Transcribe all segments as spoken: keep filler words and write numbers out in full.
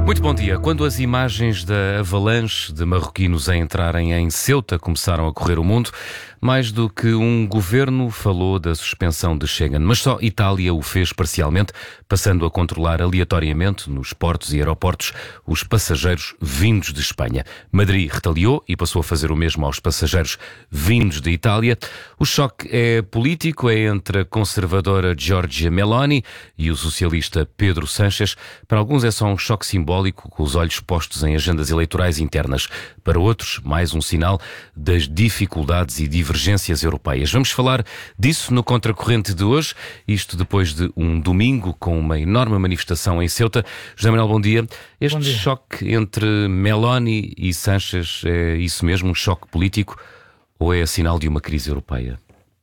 Muito bom dia. Quando as imagens da avalanche de marroquinos a entrarem em Ceuta começaram a correr o mundo, mais do que um governo falou da suspensão de Schengen, mas só Itália o fez parcialmente, passando a controlar aleatoriamente nos portos e aeroportos os passageiros vindos de Espanha. Madrid retaliou e passou a fazer o mesmo aos passageiros vindos de Itália. O choque é político, é entre a conservadora Giorgia Meloni e o socialista Pedro Sánchez. Para alguns é só um choque simbólico, com os olhos postos em agendas eleitorais internas. Para outros, mais um sinal das dificuldades e divergências europeias. Vamos falar disso no Contracorrente de hoje, isto depois de um domingo com uma enorme manifestação em Ceuta. José Manuel, bom dia. Este Bom dia. choque entre Meloni e Sánchez é isso mesmo, um choque político, ou é sinal de uma crise europeia?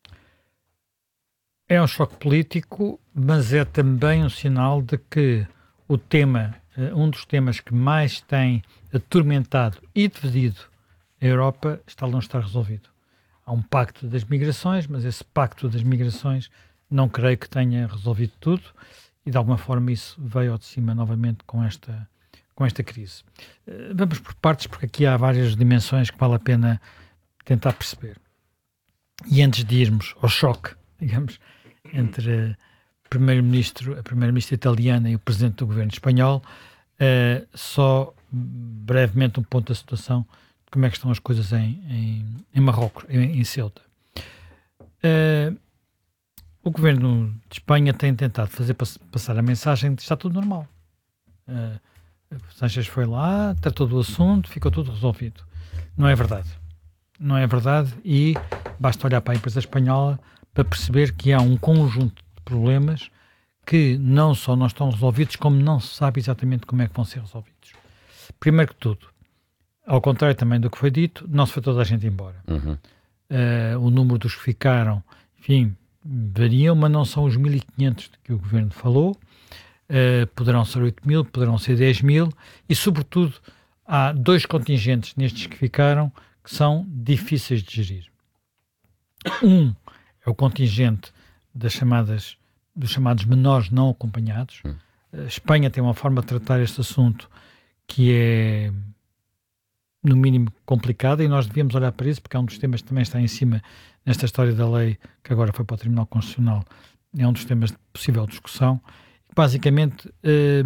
É um choque político, mas é também um sinal de que o tema, um dos temas que mais tem atormentado e dividido a Europa, está longe de estar resolvido. Há um pacto das migrações, mas esse pacto das migrações não creio que tenha resolvido tudo e de alguma forma isso veio ao de cima novamente com esta, com esta crise. Vamos por partes, porque aqui há várias dimensões que vale a pena tentar perceber. E antes de irmos ao choque, digamos, entre o primeiro-ministro, a primeira-ministra italiana e o presidente do governo espanhol, uh, só brevemente um ponto da situação de como é que estão as coisas em, em, em Marrocos, em, em Ceuta. Uh, o governo de Espanha tem tentado fazer pass- passar a mensagem de que está tudo normal. Uh, Sánchez foi lá, tratou do assunto, ficou tudo resolvido. Não é verdade. Não é verdade e basta olhar para a empresa espanhola para perceber que há um conjunto de problemas que não só não estão resolvidos, como não se sabe exatamente como é que vão ser resolvidos. Primeiro que tudo, ao contrário também do que foi dito, não se foi toda a gente embora. Uhum. Uh, o número dos que ficaram, enfim, variam, mas não são os mil e quinhentos de que o governo falou. Uh, poderão ser oito mil, poderão ser dez mil e, sobretudo, há dois contingentes nestes que ficaram que são difíceis de gerir. Um é o contingente das chamadas, dos chamados menores não acompanhados. Hum. A Espanha tem uma forma de tratar este assunto que é, no mínimo, complicada e nós devíamos olhar para isso porque é um dos temas que também está em cima nesta história da lei que agora foi para o Tribunal Constitucional. É um dos temas de possível discussão. Basicamente, eh,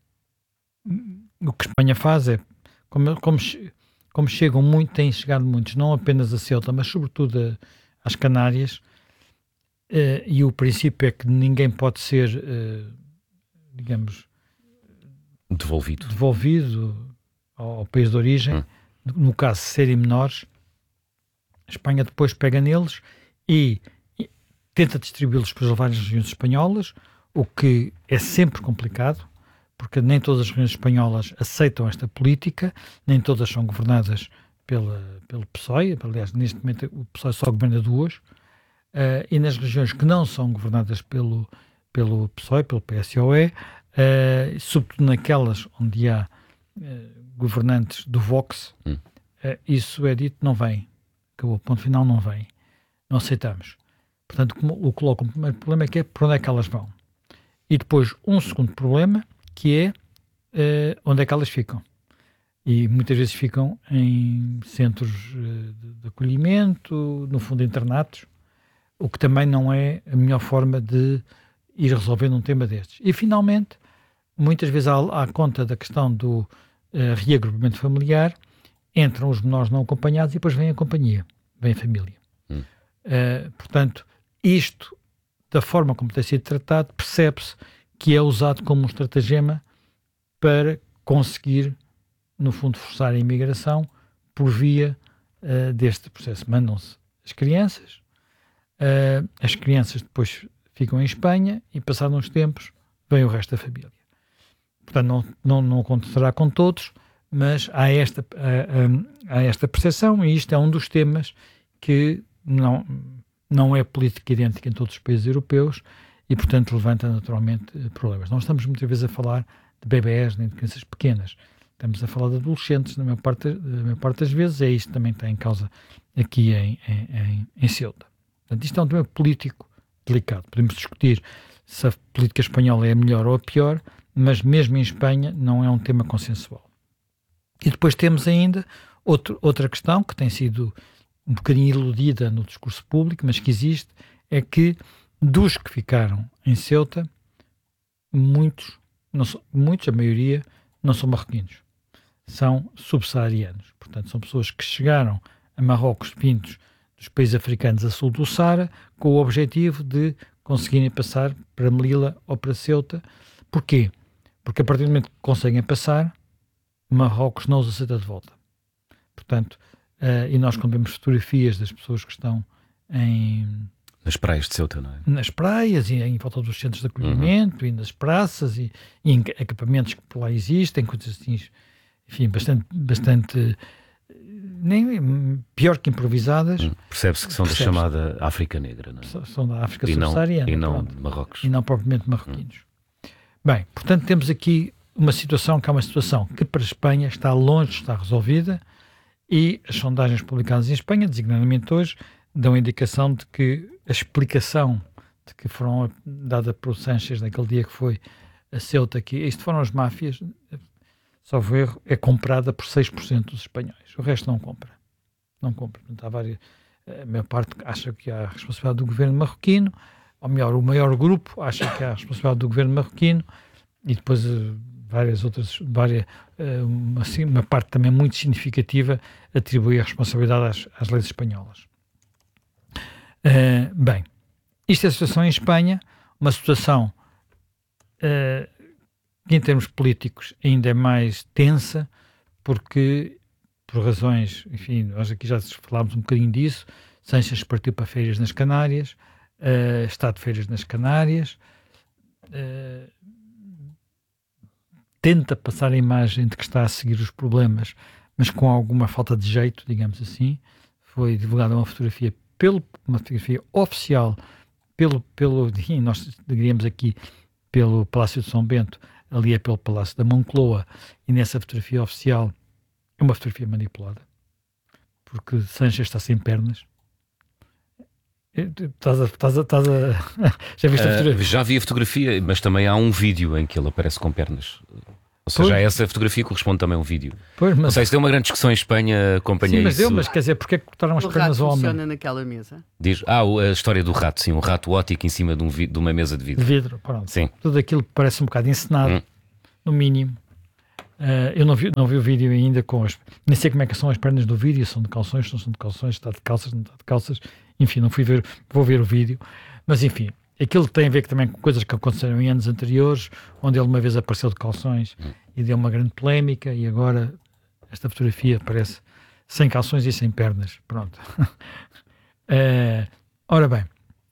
o que a Espanha faz é, como, como, como chegam muito, têm chegado muitos, não apenas a Ceuta, mas sobretudo a, às Canárias, Uh, e o princípio é que ninguém pode ser, uh, digamos, Devolvido. devolvido ao, ao país de origem, hum. no caso de serem menores. A Espanha depois pega neles e, e tenta distribuí-los para as várias regiões espanholas, o que é sempre complicado, porque nem todas as regiões espanholas aceitam esta política, nem todas são governadas pela, pelo P S O E, aliás, neste momento o P S O E só governa duas. Uh, e nas regiões que não são governadas pelo, pelo P S O E, pelo P S O E, uh, sobretudo naquelas onde há uh, governantes do Vox, hum. uh, isso é dito, não vem. Acabou, o ponto final, não vem. Não aceitamos. Portanto, como, o que coloca o primeiro problema é que é por onde é que elas vão. E depois um segundo problema, que é uh, onde é que elas ficam. E muitas vezes ficam em centros uh, de, de acolhimento, no fundo internatos, o que também não é a melhor forma de ir resolvendo um tema destes. E, finalmente, muitas vezes à, à conta da questão do uh, reagrupamento familiar, entram os menores não acompanhados e depois vem a companhia, vem a família. Hum. Uh, portanto, isto, da forma como tem sido tratado, percebe-se que é usado como um estratagema para conseguir, no fundo, forçar a imigração por via uh, deste processo. Mandam-se as crianças, Uh, as crianças depois ficam em Espanha e, passados uns tempos, vem o resto da família. Portanto, não, não, não acontecerá com todos, mas há esta, há, há esta percepção e isto é um dos temas que não, não é política idêntica em todos os países europeus e, portanto, levanta naturalmente problemas. Não estamos muitas vezes a falar de bebés nem de crianças pequenas. Estamos a falar de adolescentes, na maior parte, na maior parte das vezes, é isto que também está em causa aqui em, em, em, em Ceuta. Portanto, isto é um tema político delicado. Podemos discutir se a política espanhola é a melhor ou a pior, mas mesmo em Espanha não é um tema consensual. E depois temos ainda outro, outra questão que tem sido um bocadinho iludida no discurso público, mas que existe, é que dos que ficaram em Ceuta, muitos, não são, muitos, a maioria, não são marroquinos, são subsaarianos. Portanto, são pessoas que chegaram a Marrocos vindos dos países africanos a sul do Saara, com o objetivo de conseguirem passar para Melilla ou para Ceuta. Porquê? Porque a partir do momento que conseguem passar, Marrocos não os aceita de volta. Portanto, uh, e nós quando vemos fotografias das pessoas que estão em... nas praias de Ceuta, não é? Nas praias e em volta dos centros de acolhimento, uhum. e nas praças e, e em acampamentos que por lá existem, coisas assim, enfim, bastante... bastante nem pior que improvisadas. Hum, percebe-se que são Percebe-se. da chamada África Negra, não é? São da África e subsaariana. E não de Marrocos. E não propriamente marroquinos. Hum. Bem, portanto temos aqui uma situação que é uma situação que para a Espanha está longe de estar resolvida, e as sondagens publicadas em Espanha, designadamente hoje, dão indicação de que a explicação de que foram dada por Sánchez naquele dia que foi a Ceuta, que isto foram as máfias, salvo erro, é comprada por seis por cento dos espanhóis. O resto não compra. Não compra. Portanto, há várias, a maior parte acha que há a responsabilidade do governo marroquino, ou melhor, o maior grupo acha que há a responsabilidade do governo marroquino, e depois várias outras, várias, uma, assim, uma parte também muito significativa atribui a responsabilidade às, às leis espanholas. Uh, bem, isto é a situação em Espanha, uma situação uh, que em termos políticos ainda é mais tensa, porque por razões, enfim, nós aqui já falámos um bocadinho disso, Sánchez partiu para férias nas Canárias, uh, está de férias nas Canárias, uh, tenta passar a imagem de que está a seguir os problemas, mas com alguma falta de jeito, digamos assim. Foi divulgada uma fotografia, pelo, uma fotografia oficial, pelo, pelo, nós diríamos aqui, pelo Palácio de São Bento, ali é pelo Palácio da Moncloa, e nessa fotografia oficial é uma fotografia manipulada, porque Sánchez está sem pernas. Estás a, estás a, estás a... Já viste a fotografia? Uh, já vi a fotografia, mas também há um vídeo em que ele aparece com pernas. Ou seja, pois. Essa fotografia corresponde também a um vídeo. Pois, mas... Não sei se deu uma grande discussão em Espanha, acompanhei sim, mas isso. Deu, mas quer dizer, porque é que cortaram as o pernas ao homem? funciona naquela mesa? Diz, ah, a história do rato, sim, um rato ótico em cima de, um vi... de uma mesa de vidro. De vidro, pronto. Sim. Tudo aquilo parece um bocado encenado, hum. no mínimo. Uh, eu não vi, não vi o vídeo ainda com as... Nem sei como é que são as pernas do vídeo, são de calções, não são de calções, está de calças, não está de calças. Enfim, não fui ver, vou ver o vídeo. Mas enfim, aquilo tem a ver também com coisas que aconteceram em anos anteriores, onde ele uma vez apareceu de calções hum. e deu uma grande polémica, e agora esta fotografia aparece sem calções e sem pernas. Pronto. uh, ora bem,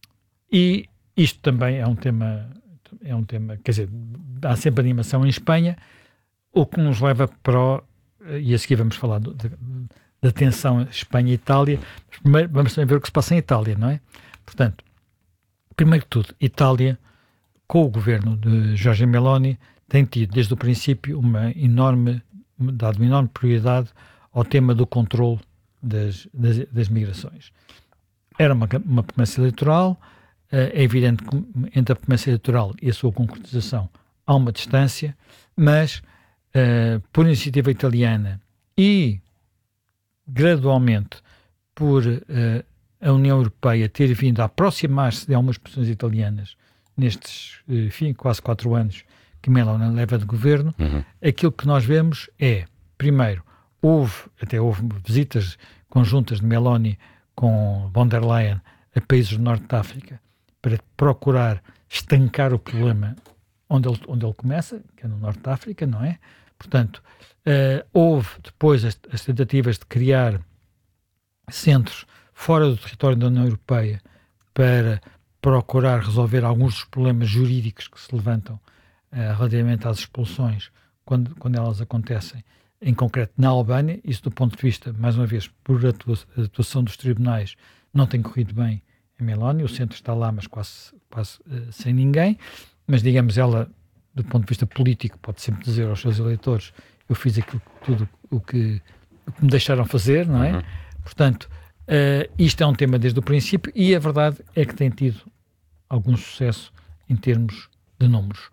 e isto também é um tema, é um tema, quer dizer, há sempre animação em Espanha, o que nos leva para o, e a seguir vamos falar do, de, da tensão Espanha-Itália, mas primeiro vamos também ver o que se passa em Itália, não é? Portanto, primeiro de tudo, Itália, com o governo de Giorgia Meloni, tem tido desde o princípio uma enorme, dado uma enorme prioridade ao tema do controle das, das, das migrações. Era uma, uma promessa eleitoral, é evidente que entre a promessa eleitoral e a sua concretização há uma distância, mas Uh, por iniciativa italiana e gradualmente por uh, a União Europeia ter vindo a aproximar-se de algumas posições italianas nestes uh, enfim, quase quatro anos que Meloni leva de governo, uhum. aquilo que nós vemos é, primeiro, houve, até houve visitas conjuntas de Meloni com von der Leyen a países do Norte de África para procurar estancar o problema onde ele, onde ele começa, que é no Norte de África, não é? Portanto, uh, houve depois as, as tentativas de criar centros fora do território da União Europeia para procurar resolver alguns dos problemas jurídicos que se levantam uh, relativamente às expulsões quando, quando elas acontecem, em concreto na Albânia. Isso do ponto de vista, mais uma vez, por atua- atuação dos tribunais, não tem corrido bem em Meloni. O centro está lá, mas quase, quase uh, sem ninguém. Mas, digamos, ela, do ponto de vista político, pode sempre dizer aos seus eleitores: eu fiz aquilo, tudo o que, o que me deixaram fazer, não é? Uhum. Portanto, uh, isto é um tema desde o princípio, e a verdade é que tem tido algum sucesso em termos de números.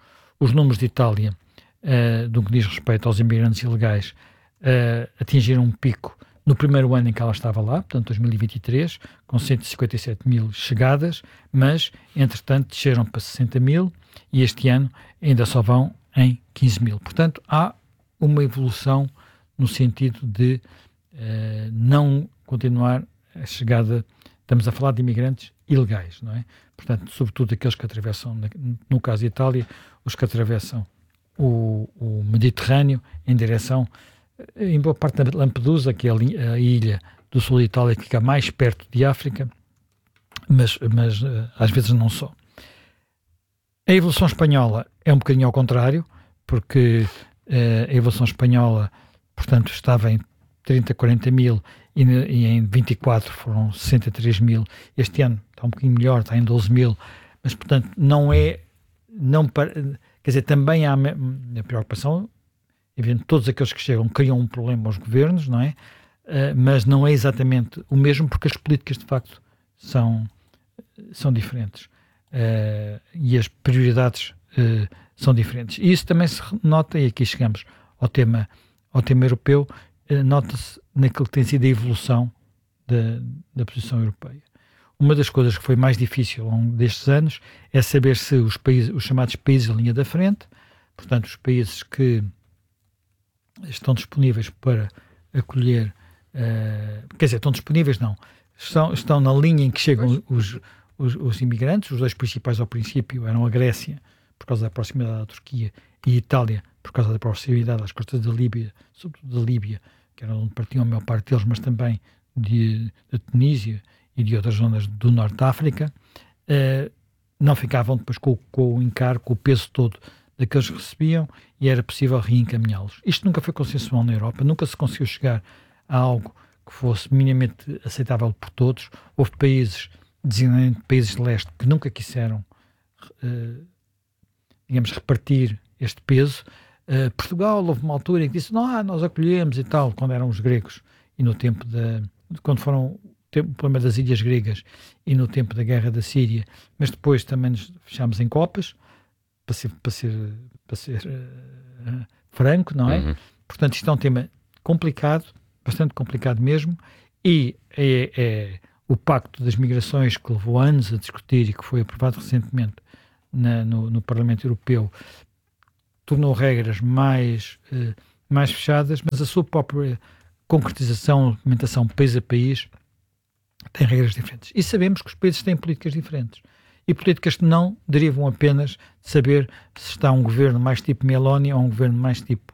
os números de Itália, uh, do que diz respeito aos imigrantes ilegais, uh, atingiram um pico no primeiro ano em que ela estava lá, portanto dois mil e vinte e três, com cento e cinquenta e sete mil chegadas, mas, entretanto, desceram para sessenta mil e este ano ainda só vão em quinze mil. Portanto, há uma evolução no sentido de uh, não continuar a chegada, estamos a falar de imigrantes ilegais, não é? Portanto, sobretudo aqueles que atravessam, no caso da Itália, os que atravessam o, o Mediterrâneo em direção, em boa parte da Lampedusa, que é a, a ilha do sul da Itália que fica mais perto de África, mas, mas uh, às vezes não só. A evolução espanhola é um bocadinho ao contrário, porque uh, a evolução espanhola, portanto, estava em trinta, quarenta mil e, e em vinte e quatro foram sessenta e três mil. Este ano está um bocadinho melhor, está em doze mil, mas, portanto, não é... Não, quer dizer, também há a preocupação, evidente, todos aqueles que chegam criam um problema aos governos, não é? Uh, mas não é exatamente o mesmo, porque as políticas, de facto, são, são diferentes. Uh, e as prioridades uh, são diferentes. E isso também se nota, e aqui chegamos ao tema, ao tema europeu, uh, nota-se naquilo que tem sido a evolução da, da posição europeia. Uma das coisas que foi mais difícil ao longo destes anos é saber se os, países, os chamados países da linha da frente, portanto, os países que estão disponíveis para acolher, uh, quer dizer, estão disponíveis não, estão, estão na linha em que chegam os, os, os imigrantes. Os dois principais ao princípio eram a Grécia, por causa da proximidade da Turquia, e a Itália, por causa da proximidade das costas da Líbia, sobretudo da Líbia, que era onde partiam a maior parte deles, mas também de, de Tunísia e de outras zonas do norte da África. Uh, não ficavam depois com, com o encargo, com o peso todo daqueles que recebiam, e era possível reencaminhá-los. Isto nunca foi consensual na Europa, nunca se conseguiu chegar a algo que fosse minimamente aceitável por todos. Houve países, designadamente países de leste, que nunca quiseram, uh, digamos, repartir este peso. Uh, Portugal, houve uma altura em que disse, não, ah, nós acolhemos e tal, quando eram os gregos, e no tempo da, quando foram o problema das ilhas gregas, e no tempo da guerra da Síria, mas depois também nos fechámos em copas, para ser, para ser, para ser uh, franco, não é? Uhum. Portanto, isto é um tema complicado, bastante complicado mesmo, e é, é o Pacto das Migrações, que levou anos a discutir e que foi aprovado recentemente na, no, no Parlamento Europeu, tornou regras mais, uh, mais fechadas, mas a sua própria concretização, implementação país a país, tem regras diferentes. E sabemos que os países têm políticas diferentes. E políticas que não derivam apenas de saber se está um governo mais tipo Meloni ou um governo mais tipo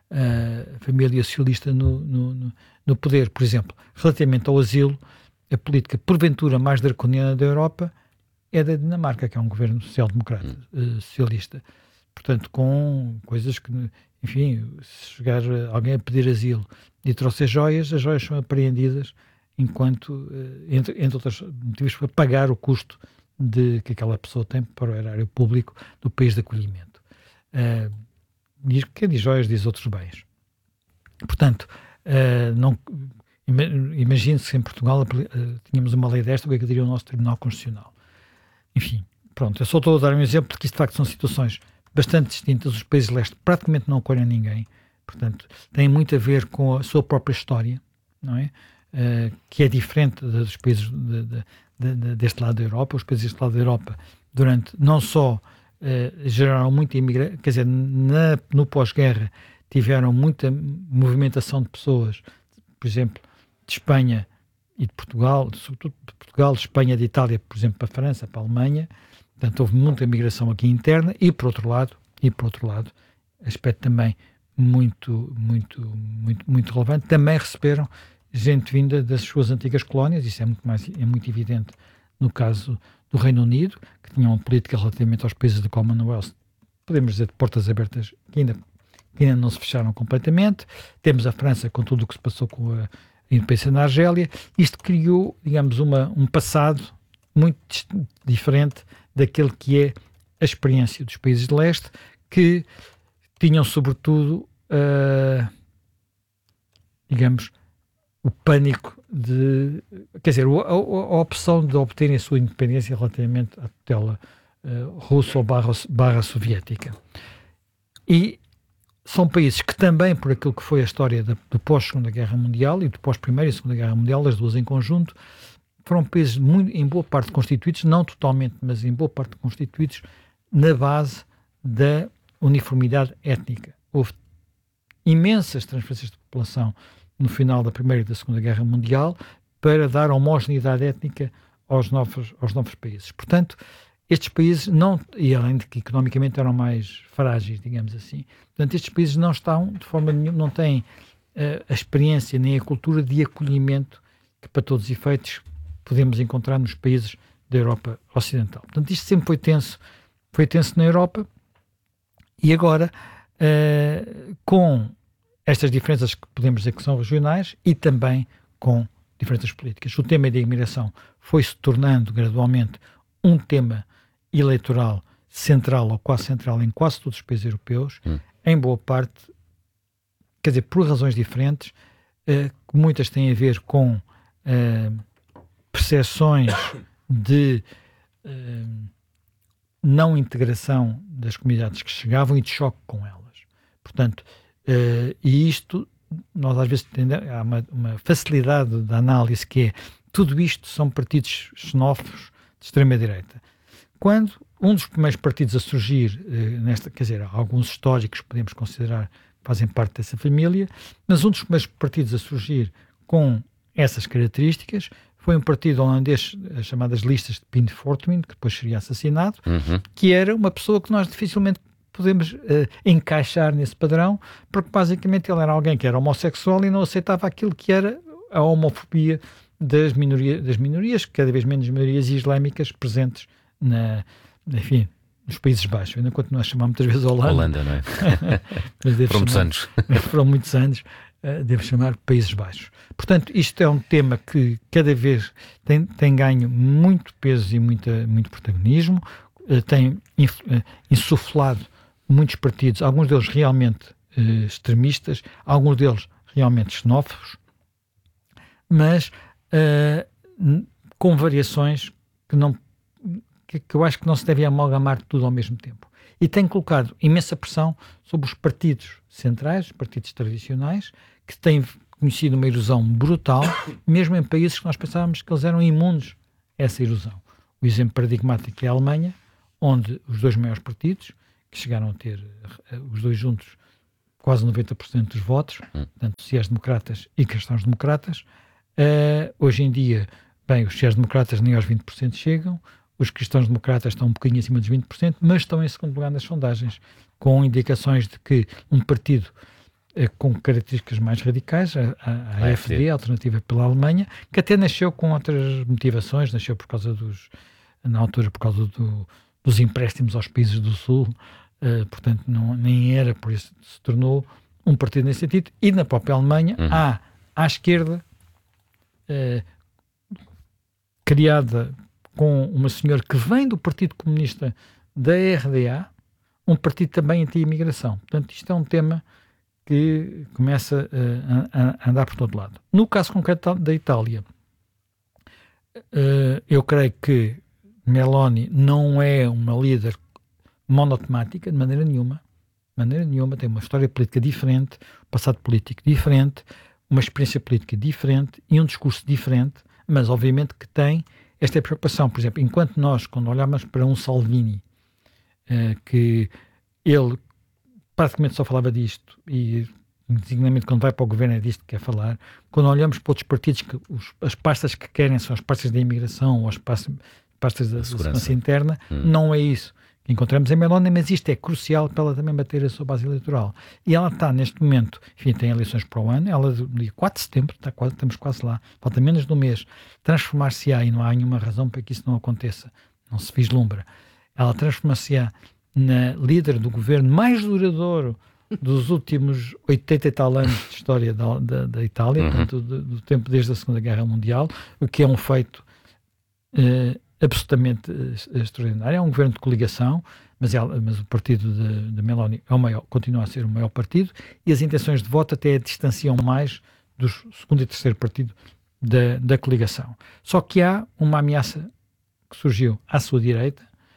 uh, família socialista no, no, no, no poder. Por exemplo, relativamente ao asilo, a política porventura mais draconiana da Europa é da Dinamarca, que é um governo social-democrata, uh, socialista. Portanto, com coisas que, enfim, se chegar alguém a pedir asilo e trouxer joias, as joias são apreendidas enquanto, uh, entre, entre outros motivos, para pagar o custo de que aquela pessoa tem para o erário público do país de acolhimento. Uh, diz, quem diz joias diz outros bens. Portanto, uh, não, imagine-se que em Portugal uh, tínhamos uma lei desta, o que é que diria o nosso Tribunal Constitucional? Enfim, pronto, eu só estou a dar um exemplo, porque isto de facto são situações bastante distintas. Os países de leste praticamente não acolhem ninguém, portanto, tem muito a ver com a sua própria história, não é? Uh, que é diferente dos países de, de, de, de, deste lado da Europa. Os países deste lado da Europa, durante, não só uh, geraram muita imigração, quer dizer, na, no pós-guerra tiveram muita movimentação de pessoas, por exemplo, de Espanha e de Portugal, sobretudo de Portugal, de Espanha, de Itália, por exemplo, para a França, para a Alemanha. Portanto, houve muita migração aqui interna, e por outro lado, e por outro lado, aspecto também muito, muito, muito, muito relevante, também receberam gente vinda das suas antigas colónias. Isso é muito, mais, é muito evidente no caso do Reino Unido, que tinha uma política relativamente aos países do Commonwealth, podemos dizer, de portas abertas, que ainda, que ainda não se fecharam completamente. Temos a França com tudo o que se passou com a independência na Argélia. Isto criou, digamos, uma, um passado muito diferente daquele que é a experiência dos países de leste, que tinham sobretudo, uh, digamos, o pânico de, quer dizer, a, a, a opção de obterem a sua independência relativamente à tutela uh, russa ou barra, barra soviética. e são países que também, por aquilo que foi a história da, do pós-Segunda Guerra Mundial e do pós-Primeira e Segunda Guerra Mundial, as duas em conjunto, foram países muito, em boa parte constituídos, não totalmente, mas em boa parte constituídos, na base da uniformidade étnica. Houve imensas transferências de população no final da Primeira e da Segunda Guerra Mundial para dar homogeneidade étnica aos novos, aos novos países. Portanto, estes países não, e além de que economicamente eram mais frágeis, digamos assim, portanto, estes países não estão, de forma nenhuma, não têm uh, a experiência nem a cultura de acolhimento que, para todos os efeitos, podemos encontrar nos países da Europa Ocidental. Portanto, isto sempre foi tenso, foi tenso na Europa, e agora, uh, com estas diferenças que podemos dizer que são regionais e também com diferenças políticas. O tema da imigração foi-se tornando gradualmente um tema eleitoral central ou quase central em quase todos os países europeus, hum. em boa parte, quer dizer, por razões diferentes, uh, que muitas têm a ver com uh, percepções de uh, não integração das comunidades que chegavam e de choque com elas. Portanto, uh, e isto, nós às vezes tendemos, há uma, uma facilidade da análise que é, tudo isto são partidos xenófobos de extrema-direita. Quando um dos primeiros partidos a surgir, uh, nesta, quer dizer, alguns históricos podemos considerar que fazem parte dessa família, mas um dos primeiros partidos a surgir com essas características foi um partido holandês, as chamadas listas de Pim Fortuyn, que depois seria assassinado, uhum. que era uma pessoa que nós dificilmente podemos uh, encaixar nesse padrão, porque basicamente ele era alguém que era homossexual e não aceitava aquilo que era a homofobia das, minoria, das minorias, cada vez menos minorias islâmicas presentes na, enfim, nos Países Baixos. Eu ainda continuo a chamar muitas vezes Holanda. Holanda, não é? Mas foram muitos chamar, anos. Foram muitos anos. Uh, devo chamar Países Baixos. Portanto, isto é um tema que cada vez tem, tem ganho muito peso e muita, muito protagonismo, uh, tem inf, uh, insuflado muitos partidos, alguns deles realmente uh, extremistas, alguns deles realmente xenófobos, mas uh, com variações que, não, que, que eu acho que não se deve amalgamar tudo ao mesmo tempo. E tem colocado imensa pressão sobre os partidos centrais, os partidos tradicionais, que têm conhecido uma erosão brutal, mesmo em países que nós pensávamos que eles eram imunes a essa erosão. O exemplo paradigmático é a Alemanha, onde os dois maiores partidos, que chegaram a ter, os dois juntos, quase noventa por cento dos votos, hum. tanto sociais-democratas e cristãos-democratas, uh, hoje em dia, bem, os sociais-democratas nem aos vinte por cento chegam, os cristãos-democratas estão um bocadinho acima dos vinte por cento, mas estão em segundo lugar nas sondagens, com indicações de que um partido eh, com características mais radicais, a, a, a A F D, a Alternativa pela Alemanha, que até nasceu com outras motivações, nasceu por causa dos, na altura, por causa do, dos empréstimos aos países do Sul, eh, portanto, não, nem era, por isso se tornou um partido nesse sentido, e na própria Alemanha uhum. há, à esquerda, eh, criada com uma senhora que vem do Partido Comunista da R D A, um partido também anti-imigração. Portanto, isto é um tema que começa uh, a, a andar por todo lado. No caso concreto da Itália, uh, eu creio que Meloni não é uma líder monotemática de maneira nenhuma, de maneira nenhuma, tem uma história política diferente, um passado político diferente, uma experiência política diferente e um discurso diferente, mas obviamente que tem esta preocupação. Por exemplo, enquanto nós, quando olhamos para um Salvini, uh, que ele praticamente só falava disto, e designadamente quando vai para o governo é disto que quer falar, quando olhamos para outros partidos, que os, as pastas que querem são as pastas da imigração ou as pastas, pastas da segurança interna, hum. não é isso que encontramos em Meloni, mas isto é crucial para ela também bater a sua base eleitoral. E ela está neste momento, enfim, tem eleições para o ano, ela, no dia quatro de setembro, está quase, estamos quase lá, falta menos de um mês, transformar-se-á, e não há nenhuma razão para que isso não aconteça, não se vislumbra, ela transformar-se-á na líder do governo mais duradouro dos últimos oitenta e tal anos de história da, da, da Itália, uhum. portanto, do, do tempo desde a Segunda Guerra Mundial, o que é um feito uh, absolutamente uh, extraordinário. É um governo de coligação, mas, é, mas o partido de, de Meloni é o maior, continua a ser o maior partido, e as intenções de voto até a distanciam mais do segundo e terceiro partido da, da coligação. Só que há uma ameaça que surgiu à sua direita,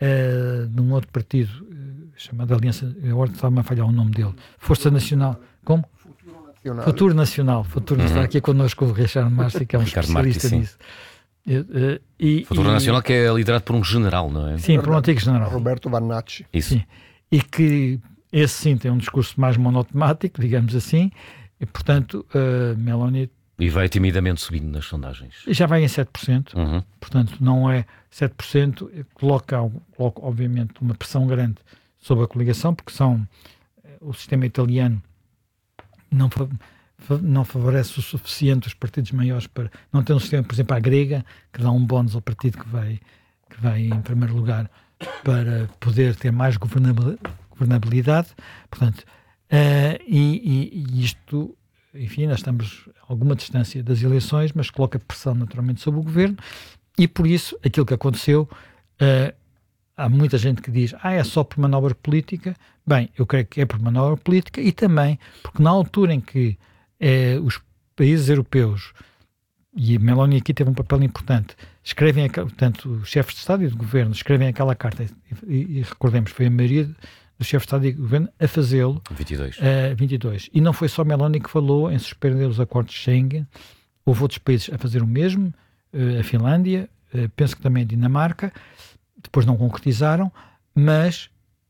uh, de um outro partido uh, chamado Aliança, agora está-me a falhar o nome dele, Força Nacional, como? Futuro Nacional. Futuro Nacional, Futuro uhum. Está aqui connosco o Richard Marci, que é um Ricardo especialista Marti, nisso. Uh, e, Futuro e, Nacional que é liderado por um general, não é? Sim, por um antigo general. Roberto Vannacci. Isso. Sim. E que esse sim tem um discurso mais monotemático, digamos assim, e portanto uh, Meloni... E vai timidamente subindo nas sondagens. Já vai em sete por cento, uhum. portanto não é sete por cento, coloca, coloca obviamente uma pressão grande sobre a coligação, porque são, o sistema italiano não, não favorece o suficiente os partidos maiores para... Não tem um sistema, por exemplo, a grega, que dá um bónus ao partido que vai, que vai em primeiro lugar para poder ter mais governabilidade. Portanto, uh, e, e, e isto... Enfim, nós estamos a alguma distância das eleições, mas coloca pressão naturalmente sobre o governo e por isso aquilo que aconteceu, uh, há muita gente que diz, ah, é só por manobra política. Bem, eu creio que é por manobra política e também porque na altura em que uh, os países europeus, e Meloni aqui teve um papel importante, escrevem, portanto, os chefes de Estado e de Governo escrevem aquela carta e, e, e recordemos, foi a maioria do chefe de Estado e Governo a fazê-lo. vinte e dois. Uh, vinte e dois. E não foi só Meloni que falou em suspender os acordos de Schengen. Houve outros países a fazer o mesmo. Uh, a Finlândia, uh, penso que também a Dinamarca. Depois não concretizaram, mas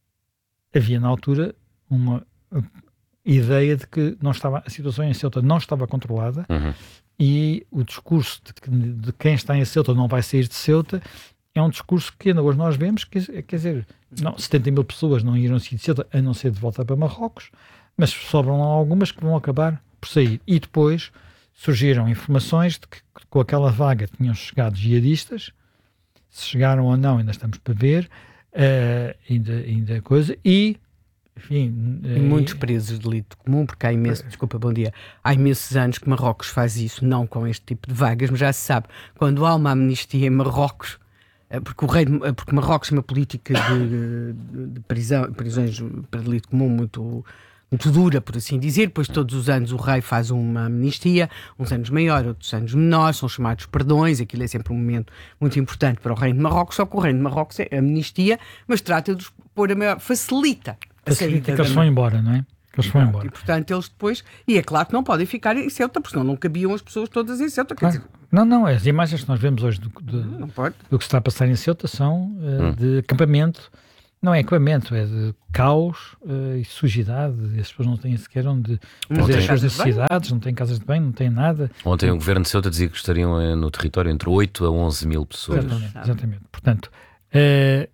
havia na altura uma uh, ideia de que não estava, a situação em Ceuta não estava controlada uhum. e o discurso de, de quem está em Ceuta não vai sair de Ceuta é um discurso que ainda hoje nós vemos, que, quer dizer, não, setenta mil pessoas não irão sair de Ceuta, a não ser de volta para Marrocos, mas sobram lá algumas que vão acabar por sair. E depois surgiram informações de que com aquela vaga tinham chegado jihadistas, se chegaram ou não ainda estamos para ver, uh, ainda, ainda coisa, e enfim... E muitos presos de delito comum, porque há imenso, desculpa, bom dia, há imensos anos que Marrocos faz isso, não com este tipo de vagas, mas já se sabe, quando há uma amnistia em Marrocos, porque, o rei, porque Marrocos tem uma política de, de, de prisão, prisões para delito comum muito, muito dura, por assim dizer. Depois, todos os anos, o rei faz uma amnistia, uns anos maior, outros anos menores, são chamados perdões. Aquilo é sempre um momento muito importante para o reino de Marrocos. Só que o reino de Marrocos é amnistia, mas trata-de pôr a maior, facilita a facilita saída. Que eles vão embora, não é? Que eles vão embora. E, portanto, eles depois... E é claro que não podem ficar em Ceuta, porque senão não cabiam as pessoas todas em Ceuta. Claro. Quer dizer... Não, não, as imagens que nós vemos hoje do, do, não pode. do que se está a passar em Ceuta são uh, hum. de acampamento. Não é acampamento, é de caos uh, e sujidade. As pessoas não têm sequer onde fazer as suas necessidades, não têm casas de banho, não têm nada. Ontem o governo de Ceuta dizia que estariam uh, no território entre oito a onze mil pessoas. Exatamente, exatamente. Portanto, uh,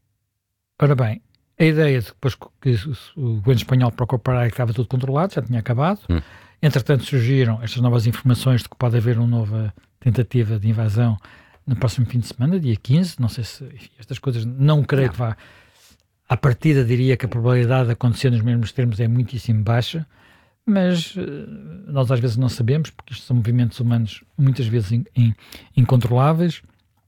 ora bem, a ideia de depois que o governo espanhol procurou parar e que estava tudo controlado, já tinha acabado. Hum. Entretanto, surgiram estas novas informações de que pode haver uma nova tentativa de invasão no próximo fim de semana, dia quinze. Não sei se enfim, estas coisas, não creio não. que vá. À partida, diria que a probabilidade de acontecer nos mesmos termos é muitíssimo baixa, mas uh, nós às vezes não sabemos, porque isto são movimentos humanos muitas vezes in, in, incontroláveis,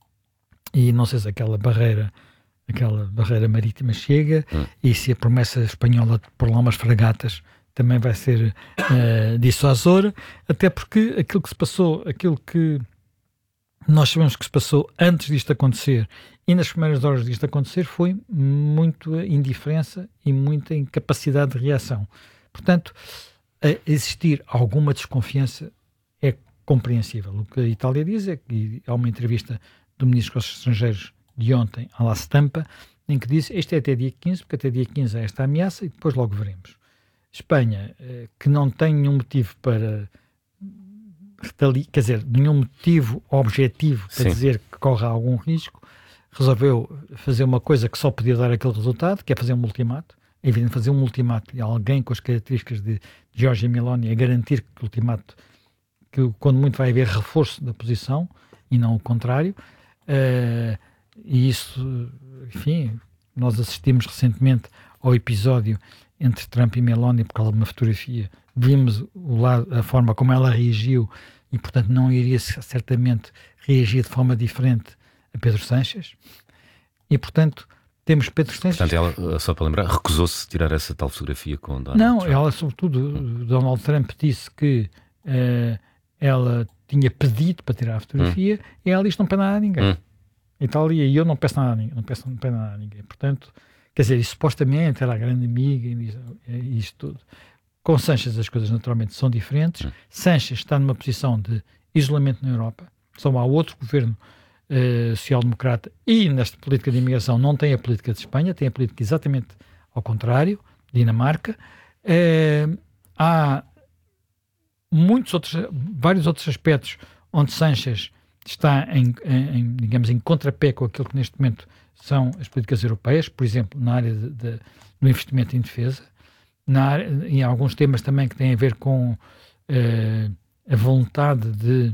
e não sei se aquela barreira. aquela barreira marítima chega hum. e se a promessa espanhola de pôr lá umas fragatas também vai ser uh, dissuasora, até porque aquilo que se passou, aquilo que nós sabemos que se passou antes disto acontecer e nas primeiras horas disto acontecer foi muita indiferença e muita incapacidade de reação. Portanto, existir alguma desconfiança é compreensível. O que a Itália diz é que há uma entrevista do Ministro dos Estrangeiros de ontem, à La Stampa, em que diz isto é até dia quinze, porque até dia quinze é esta ameaça e depois logo veremos. Espanha, que não tem nenhum motivo para quer dizer, nenhum motivo objetivo para Sim. dizer que corre algum risco, resolveu fazer uma coisa que só podia dar aquele resultado, que é fazer um ultimato. É evidente, fazer um ultimato e alguém com as características de Giorgia Meloni a garantir que o ultimato, que quando muito vai haver reforço da posição e não o contrário. Uh, e isso, enfim, nós assistimos recentemente ao episódio entre Trump e Meloni por causa de uma fotografia. Vimos o lado, a forma como ela reagiu e, portanto, não iria certamente reagir de forma diferente a Pedro Sánchez. E, portanto, temos Pedro Sánchez... Portanto, ela, só para lembrar, recusou-se tirar essa tal fotografia com Donald Não, Trump. ela, sobretudo, hum. Donald Trump disse que uh, ela tinha pedido para tirar a fotografia hum. e ela disse não para nada a ninguém. Hum. a Itália e eu não peço nada a ninguém, não peço, não peço nada a ninguém. Portanto, quer dizer, e supostamente era a grande amiga e isto tudo. Com Sánchez as coisas naturalmente são diferentes. Hum. Sánchez está numa posição de isolamento na Europa. Só há outro governo uh, social-democrata e nesta política de imigração não tem a política de Espanha, tem a política exatamente ao contrário, Dinamarca. Uh, há muitos outros, vários outros aspectos onde Sánchez está em, em, digamos, em contrapé com aquilo que neste momento são as políticas europeias, por exemplo, na área de, de, do investimento em defesa, na área, em alguns temas também que têm a ver com uh, a vontade de,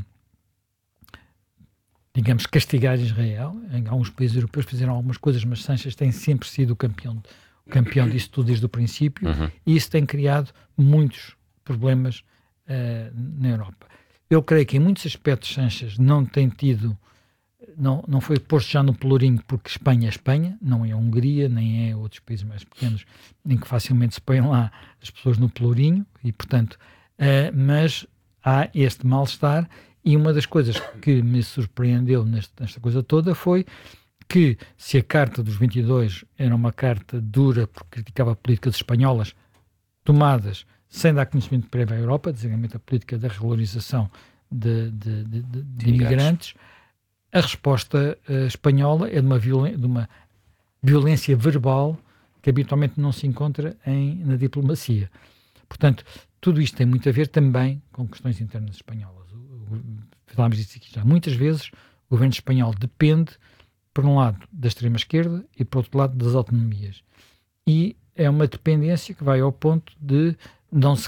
digamos, castigar Israel. Em alguns países europeus fizeram algumas coisas, mas Sánchez tem sempre sido o campeão, o campeão disso tudo desde o princípio, uhum. e isso tem criado muitos problemas uh, na Europa. Eu creio que em muitos aspectos Sánchez não tem tido, não, não foi posto já no pelourinho porque Espanha é Espanha, não é a Hungria, nem é outros países mais pequenos, em que facilmente se põem lá as pessoas no pelourinho, e portanto, uh, mas há este mal-estar, e uma das coisas que me surpreendeu nesta, nesta coisa toda foi que se a Carta dos vinte e dois era uma carta dura porque criticava a política espanholas tomadas sem dar conhecimento prévio à Europa, designadamente a política da regularização de, de, de, de, de imigrantes, a resposta uh, espanhola é de uma, violen- de uma violência verbal que habitualmente não se encontra em, na diplomacia. Portanto, tudo isto tem muito a ver também com questões internas espanholas. O, o, falámos disso aqui já. Muitas vezes o governo espanhol depende, por um lado, da extrema-esquerda e, por outro lado, das autonomias. E é uma dependência que vai ao ponto de não se,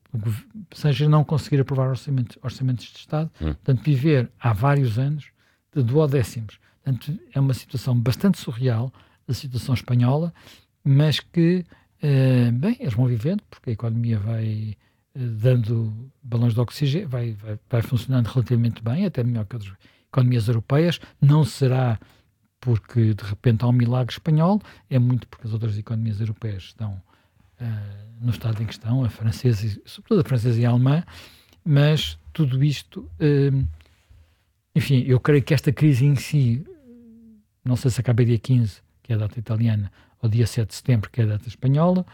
seja não conseguir aprovar orçamentos, orçamentos de Estado, hum. portanto, viver há vários anos de duodécimos. Portanto, é uma situação bastante surreal, a situação espanhola, mas que, uh, bem, eles vão vivendo, porque a economia vai uh, dando balões de oxigênio, vai, vai, vai funcionando relativamente bem, até melhor que outras economias europeias. Não será porque, de repente, há um milagre espanhol, é muito porque as outras economias europeias estão uh, no estado em que estão, a francesa, sobretudo a francesa e a alemã, mas tudo isto, uh, enfim, eu creio que esta crise em si, não sei se acaba dia quinze, que é a data italiana, ou dia sete de setembro, que é a data espanhola,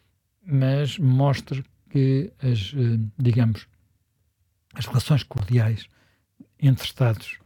mas mostra que as, uh, digamos, as relações cordiais entre Estados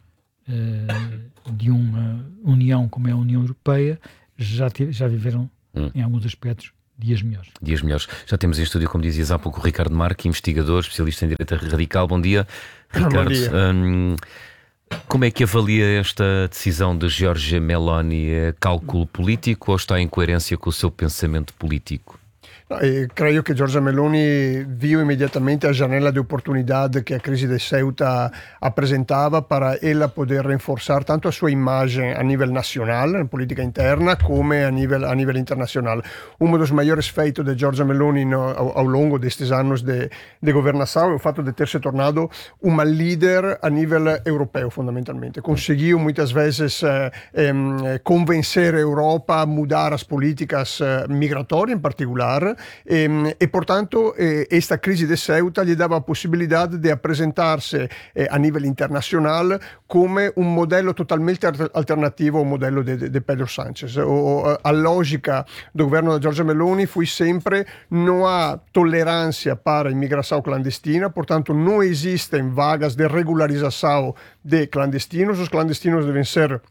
uh, de uma União como é a União Europeia já, tive, já viveram, hum. em alguns aspectos, dias melhores. Dias melhores. Já temos em estúdio, como dizias há pouco, o Ricardo Marque, investigador, especialista em direita radical. Bom dia, Ricardo. Bom dia. Hum, como é que avalia esta decisão de Giorgia Meloni? É cálculo político ou está em coerência com o seu pensamento político? Eh, creio que Giorgia Meloni viu imediatamente a janela de oportunidade que a crise de Ceuta apresentava para ela poder reforçar tanto a sua imagem a nível nacional, na política interna, come a nível, a nível internacional. Um dos maiores feitos de Giorgia Meloni no, ao, ao longo destes anos de, de governação é o fato de ter se tornado uma líder a nível europeu, fundamentalmente. Conseguiu muitas vezes eh, eh, convencer a Europa a mudar as políticas eh, migratórias, em particular. E, e portanto eh, esta crise de Ceuta gli dava la possibilità di presentarsi eh, a livello internazionale come un modello totalmente alternativo al modello di Pedro Sánchez. O, a lógica do governo da Giorgia Meloni foi sempre não há tolerância para a imigração clandestina, portanto não existem vagas de regularização de clandestinos, os clandestinos devem ser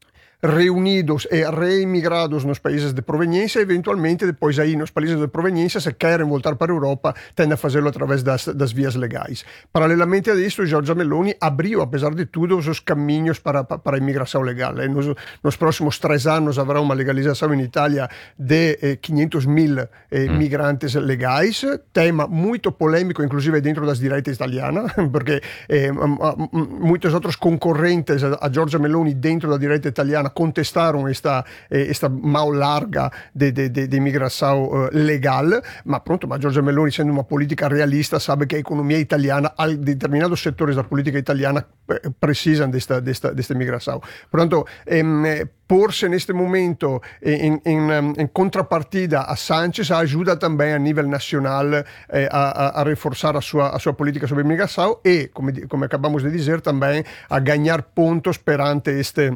reunidos e reemigrados nos países de proveniência, eventualmente depois aí nos países de proveniência, se querem voltar para a Europa, tendem a fazê-lo através das, das vias legais. Paralelamente a isso, Giorgia Meloni abriu, apesar de tudo, os caminhos para, para a imigração legal. Nos, nos próximos três anos haverá uma legalização em Itália de eh, quinhentos mil eh, mm. migrantes legais, tema muito polêmico, inclusive dentro das direitas italianas, porque eh, muitos outros concorrentes a, a Giorgia Meloni dentro da direita italiana contestaram esta, eh, esta mão larga de, de, de, de imigração eh, legal, ma pronto, ma Giorgia Meloni, sendo uma política realista, sabe que a economia italiana, determinados setores da política italiana eh, precisam desta, desta, desta imigração. Portanto, eh, por-se neste momento em, em, em contrapartida a Sánchez ajuda também a nível nacional eh, a, a reforçar a sua, a sua política sobre imigração e, como, como acabamos de dizer, também a ganhar pontos perante este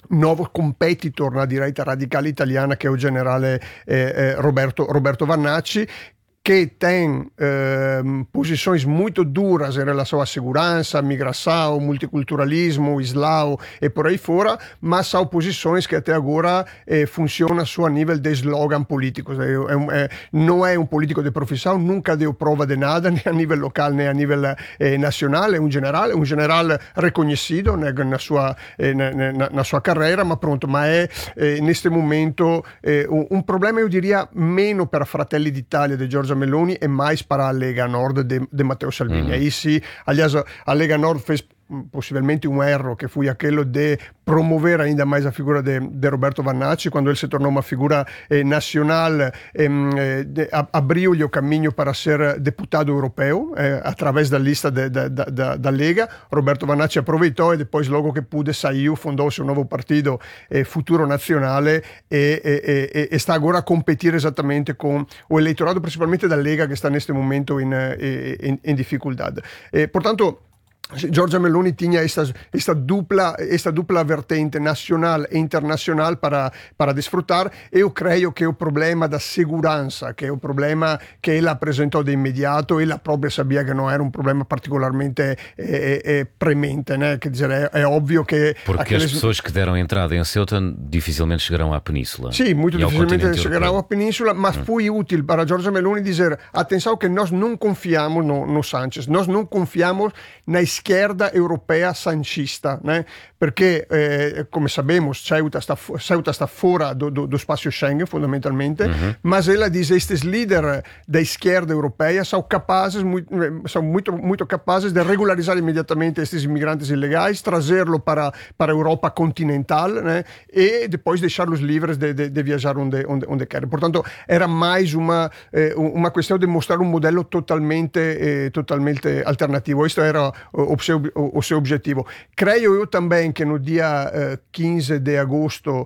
nuovo competitor na direita radicale italiana, che è il generale eh, eh, Roberto, Roberto Vannacci, che tem eh, posições muito duras em relação à segurança, migração, multiculturalismo, islão e por aí fora, mas são posições que até agora eh, funcionam só a nível de slogan políticos. É, é, é, não é um político de profissão, nunca deu prova de nada, nem a nível local, nem a nível eh, nacional. É um general, é um general reconhecido né, na, sua, eh, na, na, na sua carreira, ma pronto, ma è eh, neste momento eh, un, un problema, io diria, meno per Fratelli d'Italia di Giorgia Meloni e mais para a Lega Nord de, de Matteo Salvini. Mm. Aí sim, aliás, a Lega Nord fez possivelmente um erro, que foi aquele de promover ainda mais a figura de, de Roberto Vannacci, quando ele se tornou uma figura eh, nacional, eh, de, abriu-lhe o caminho para ser deputado europeu eh, através da lista de, de, de, da Lega. Roberto Vannacci aproveitou e depois, logo que pude, saiu, fundou seu novo partido eh, Futuro Nazionale e, e, e, e está agora a competir exatamente com o eleitorado, principalmente da Lega, que está neste momento em, em, em dificuldade. Eh, portanto, Giorgia Meloni tinha esta, esta, dupla, esta dupla vertente nacional e internacional para, para desfrutar. Eu creio que o problema da segurança, que é o problema que ela apresentou de imediato, ela própria sabia que não era um problema particularmente eh, eh, premente, né? Quer dizer, é, é óbvio que... Porque aqueles... as pessoas que deram entrada em Ceuta dificilmente chegarão à Península. Sim, muito dificilmente chegarão à Península, mas hum. foi útil para Giorgia Meloni dizer, atenção que nós não confiamos no, no Sánchez, nós não confiamos na esquerda europea sancista, né? Perché, eh, come sappiamo, Ceuta sta, Ceuta sta fuori do, do, do spazio Schengen, fondamentalmente, uh-huh. mas ela diz que estes líderes da esquerda europeia são capazes, muito, são muito, muito capazes de regularizar imediatamente estes imigrantes ilegais, trazê-los para, para a Europa continental, né? E depois deixá-los livres de, de, de viajar onde, onde, onde querem. Portanto, era mais uma, eh, uma questão de mostrar um modelo totalmente, eh, totalmente alternativo. Questo era o, o, seu, o, o seu objetivo. Creio eu também que no dia eh, quinze de agosto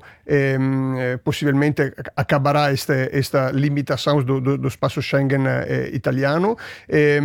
eh, possivelmente acabará este, esta limitação do, do, do espaço Schengen eh, italiano. Eh,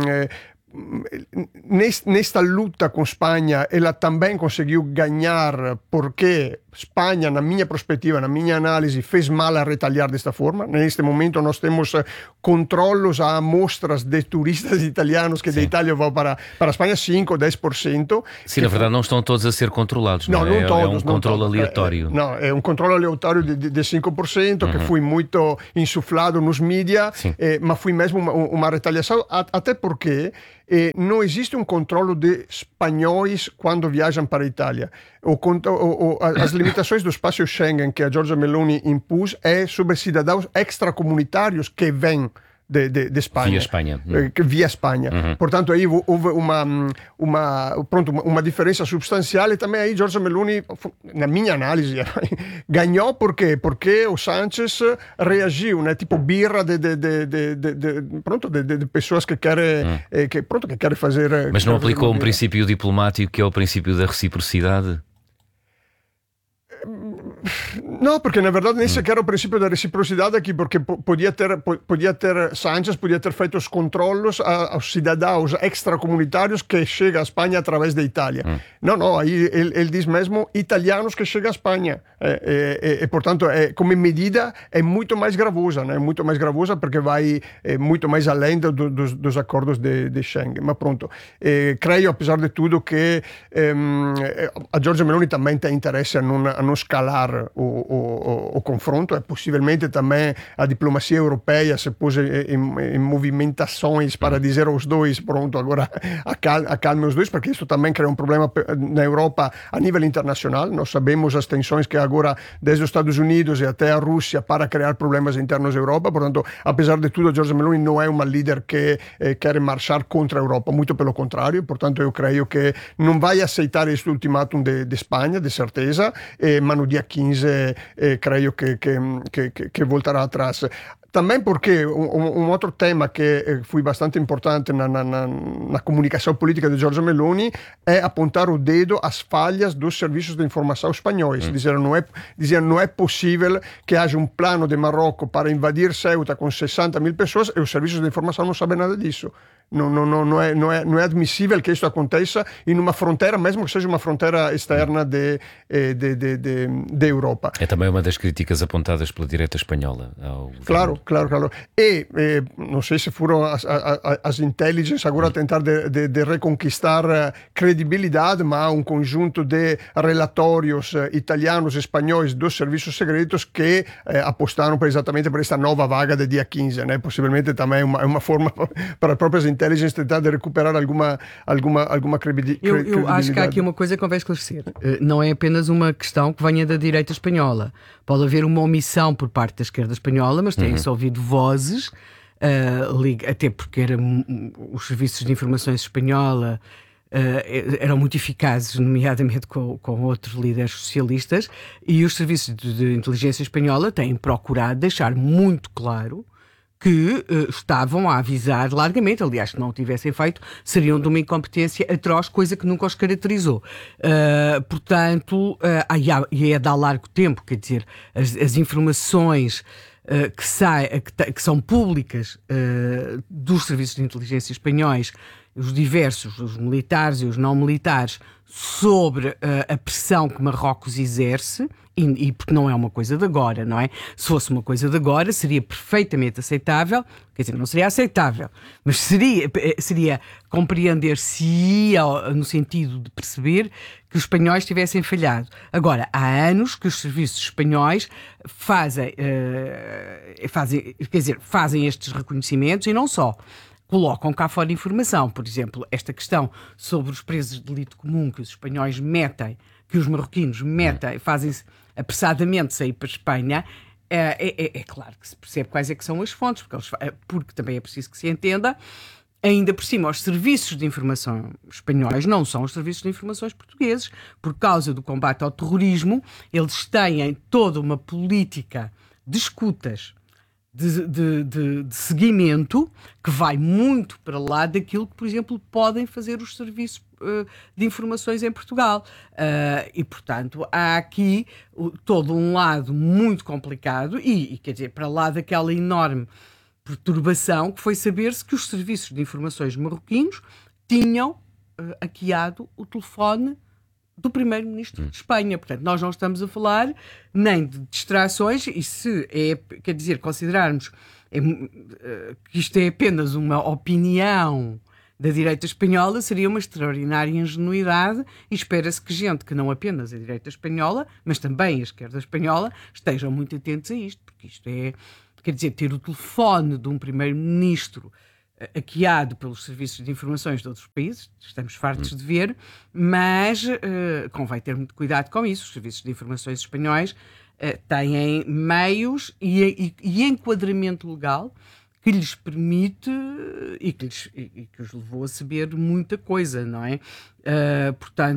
Nesta luta com Espanha, ela também conseguiu ganhar porque Espanha, na minha perspectiva, na minha análise, fez mal a retalhar desta forma. Neste momento nós temos controlos a amostras de turistas italianos que Sim. da Itália vão para, para a Espanha, cinco ou dez por cento. Sim, na verdade não estão todos a ser controlados, não, não é? Não todos, é um controle todos. aleatório. É, não, é um controle aleatório de, de cinco por cento, uhum. que foi muito insuflado nos mídia, eh, mas foi mesmo uma, uma retaliação, até porque eh, não existe um controle de espanhóis quando viajam para a Itália. O, o, o, as limitações do espaço Schengen que a Giorgia Meloni impôs é sobre cidadãos extracomunitários que vêm de, de, de Espanha. Via Espanha. Eh, via Espanha. Uhum. Portanto, aí houve uma, uma, pronto, uma diferença substancial e também aí Giorgia Meloni, na minha análise, ganhou porque, porque o Sánchez reagiu, né? Tipo birra de, de, de, de, de, de, pronto, de, de, de pessoas que querem, uhum. eh, que, pronto, que querem fazer... Mas não aplicou um princípio diplomático que é o princípio da reciprocidade? No, perché na verdade nem sequer o princípio da reciprocidade aqui, porque podia ter, podia ter Sánchez podia ter feito os controlos aos cidadãos extracomunitários que chegam à Espanha através da Itália. Hum. Não, não, aí ele, ele diz mesmo italianos que chegam à Espanha. E, e, e portanto, é, como medida, é muito mais gravosa, né? Muito mais gravosa porque vai é, muito mais além do, dos, dos acordos de, de Schengen. Mas pronto, é, creio, apesar de tudo, que é, a Giorgia Meloni também tem interesse a não, a não escalar o, o, o confronto e possivelmente também a diplomacia europeia se pôs em, em movimentações para dizer aos dois, pronto, agora acalme, acalme os dois, porque isso também cria um problema na Europa a nível internacional. Nós sabemos as tensões que agora desde os Estados Unidos e até a Rússia para criar problemas internos na Europa. Portanto, apesar de tudo, a Giorgia Meloni não é uma líder que eh, quer marchar contra a Europa, muito pelo contrário. Portanto, eu creio que não vai aceitar este ultimátum de, de Espanha, de certeza, eh, mas no dia quinze eh, creio que, que, que, que voltará atrás. também porque um, um outro tema que foi bastante importante na, na, na, na comunicação política de Giorgia Meloni é apontar o dedo às falhas dos serviços de informação espanhóis. Hum. Dizer, não é, dizer, não é possível que haja um plano de Marrocos para invadir Ceuta com sessenta mil pessoas e os serviços de informação não sabem nada disso. Não, não, não, não, é, não, é, não é admissível que isso aconteça em uma fronteira, mesmo que seja uma fronteira externa de, de, de, de, de Europa. É também uma das críticas apontadas pela direita espanhola ao Claro, claro, claro. E eh, não sei se foram as, as, as intelligence agora a tentar de, de, de reconquistar credibilidade, mas há um conjunto de relatórios italianos e espanhóis dos serviços secretos que eh, apostaram para exatamente para esta nova vaga de dia quinze, né? Possivelmente também é uma, uma forma para as próprias intelligence tentar de recuperar alguma, alguma, alguma credibilidade. Eu, eu acho que há aqui uma coisa que convém esclarecer. Não é apenas uma questão que venha da direita espanhola. Pode haver uma omissão por parte da esquerda espanhola, mas têm-se uhum. ouvido vozes, uh, até porque era, os serviços de informações espanhola uh, eram muito eficazes, nomeadamente com, com outros líderes socialistas, e os serviços de, de inteligência espanhola têm procurado deixar muito claro que uh, estavam a avisar largamente, aliás, se não o tivessem feito, seriam de uma incompetência atroz, coisa que nunca os caracterizou. Uh, portanto, uh, e, há, e é de há largo tempo, quer dizer, as, as informações uh, que, sai, que, que são públicas uh, dos serviços de inteligência espanhóis, os diversos, os militares e os não militares, sobre uh, a pressão que Marrocos exerce, e, e porque não é uma coisa de agora, não é? Se fosse uma coisa de agora, seria perfeitamente aceitável, quer dizer, não seria aceitável, mas seria, seria compreender-se no sentido de perceber que os espanhóis tivessem falhado. Agora, há anos que os serviços espanhóis fazem, uh, fazem, quer dizer, fazem estes reconhecimentos e não só. Colocam cá fora informação. Por exemplo, esta questão sobre os presos de delito comum que os espanhóis metem, que os marroquinos metem, fazem-se apressadamente sair para a Espanha, é, é, é claro que se percebe quais é que são as fontes, porque, eles, porque também é preciso que se entenda, ainda por cima, os serviços de informação espanhóis não são os serviços de informações portugueses. Por causa do combate ao terrorismo, eles têm toda uma política de escutas, De, de, de, de seguimento que vai muito para lá daquilo que, por exemplo, podem fazer os serviços uh, de informações em Portugal. Uh, e, portanto, há aqui uh, todo um lado muito complicado e, e, quer dizer, para lá daquela enorme perturbação que foi saber-se que os serviços de informações marroquinos tinham uh, hackeado o telefone do primeiro-ministro hum. de Espanha. Portanto, nós não estamos a falar nem de distrações, e se é, quer dizer, considerarmos é, que isto é apenas uma opinião da direita espanhola, seria uma extraordinária ingenuidade, e espera-se que gente que não apenas a direita espanhola, mas também a esquerda espanhola, estejam muito atentos a isto, porque isto é, quer dizer, ter o telefone de um primeiro-ministro hackeado pelos serviços de informações de outros países, estamos fartos hum. de ver, mas uh, convém ter muito cuidado com isso. Os serviços de informações espanhóis uh, têm meios e, e, e enquadramento legal que lhes permite e que, lhes, e, e que os levou a saber muita coisa, não é? Uh, portanto,